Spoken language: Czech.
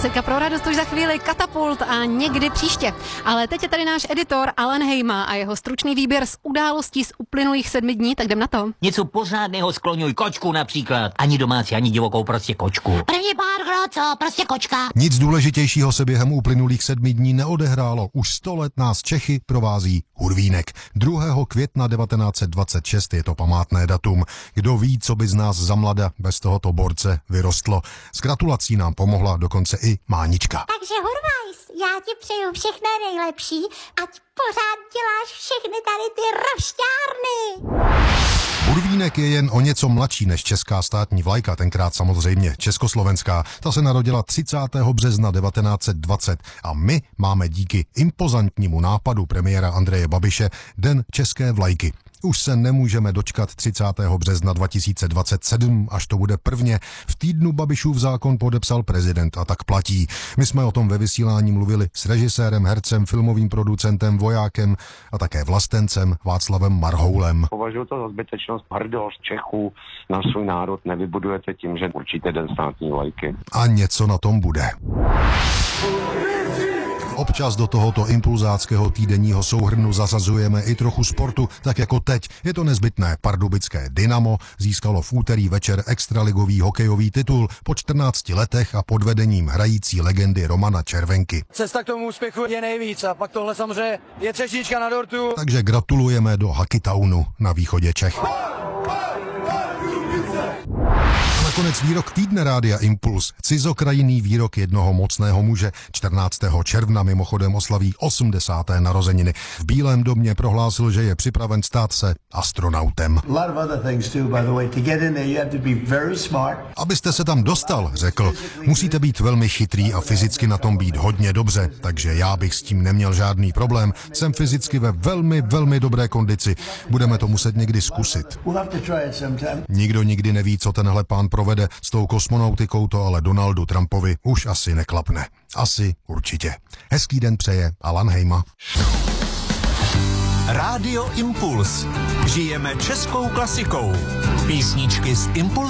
Klasika pro radost už za chvíli, Katapult a někdy příště. Ale teď je tady náš editor Alan Hejma a jeho stručný výběr z událostí z uplynulých 7 dní, tak jdem na to. Něco pořádného, skloňuj, kočku například. Ani domácí, ani divokou, prostě kočku. První pár kdo, co? Prostě kočka. Nic důležitějšího se během uplynulých 7 dní neodehrálo. Už 100 let nás Čechy provází Hurvínek. 2. května 1926 je to památné datum. Kdo ví, co by z nás za mlada bez tohoto borce vyrostlo. S gratulací nám pomohla dokonce i Mánička. Takže Hurvajs, já ti přeju všechno nejlepší, ať pořád děláš všechny tady ty rošťárny. Hurvínek je jen o něco mladší než česká státní vlajka, tenkrát samozřejmě československá. Ta se narodila 30. března 1920 a my máme díky impozantnímu nápadu premiéra Andreje Babiše Den české vlajky. Už se nemůžeme dočkat 30. března 2027, až to bude prvně. V týdnu Babišův zákon podepsal prezident a tak platí. My jsme o tom ve vysílání mluvili s režisérem, hercem, filmovým producentem, vojákem a také vlastencem Václavem Marhoulem. Považuji to za zbytečnost. Hrdost Čechů na svůj národ nevybudujete tím, že určíte Den státní vlajky. A něco na tom bude. Občas do tohoto impulzáckého týdenního souhrnu zařazujeme i trochu sportu, tak jako teď. Je to nezbytné. Pardubické Dynamo získalo v úterý večer extraligový hokejový titul po 14 letech a pod vedením hrající legendy Romana Červenky. Cesta k tomu úspěchu je nejvíc a pak tohle samozřejmě je třešnička na dortu. Takže gratulujeme do Hockeytownu na východě Čech. Nakonec výrok týdne Rádia Impuls. Cizokrajinný výrok jednoho mocného muže. 14. června mimochodem oslaví 80. narozeniny. V Bílém domě prohlásil, že je připraven stát se astronautem. Abyste se tam dostal, řekl, musíte být velmi chytrý a fyzicky na tom být hodně dobře, takže já bych s tím neměl žádný problém. Jsem fyzicky ve velmi, velmi dobré kondici. Budeme to muset někdy zkusit. Nikdo nikdy neví, co tenhle pán provede s tou kosmonautikou, to ale Donaldu Trumpovi už asi neklapne. Asi určitě. Hezký den přeje Alan Hejma. Rádio Impuls. Žijeme českou klasikou. Písničky z Impulsu.